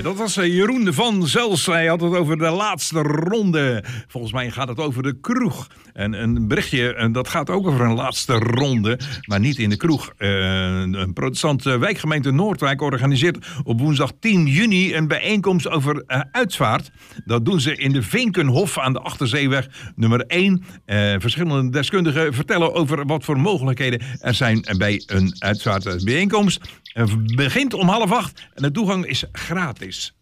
Dat was Jeroen van Zels. Hij had het over de laatste ronde. Volgens mij gaat het over de kroeg. En een berichtje, dat gaat ook over een laatste ronde. Maar niet in de kroeg. Een protestante wijkgemeente Noordwijk organiseert op woensdag 10 juni... een bijeenkomst over uitvaart. Dat doen ze in de Vinkenhof aan de Achterzeeweg nummer 1. Verschillende deskundigen vertellen over wat voor mogelijkheden er zijn bij een uitvaartbijeenkomst. Het begint om 7:30 en de toegang is gratis.